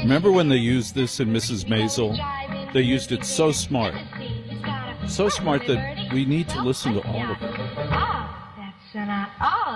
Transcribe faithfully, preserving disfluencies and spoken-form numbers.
Remember when they used this in Missus Maisel? They used it so smart. So smart that we need to listen to all of it. Ah, that's an, uh, oh.